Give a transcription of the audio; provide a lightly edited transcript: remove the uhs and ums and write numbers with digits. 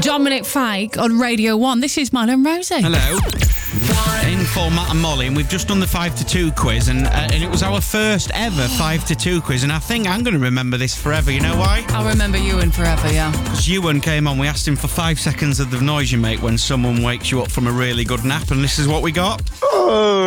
Dominic Fike on Radio 1. This is Milo and Rosie. Hello. In for Matt and Molly, and we've just done the 5 to 2 quiz, and it was our first ever 5 to 2 quiz, and I think I'm going to remember this forever. You know why? I'll remember Ewan forever, yeah. Because Ewan came on, we asked him for 5 seconds of the noise you make when someone wakes you up from a really good nap, and this is what we got.